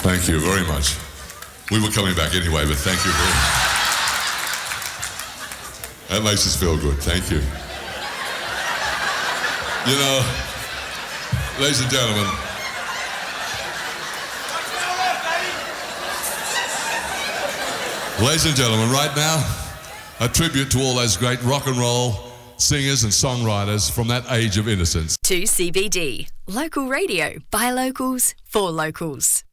Thank you very much. We were coming back anyway, but thank you very much. That makes us feel good. Thank you. You know, ladies and gentlemen, right now, a tribute to all those great rock and roll singers and songwriters from that age of innocence. 2CBD, local radio by locals for locals.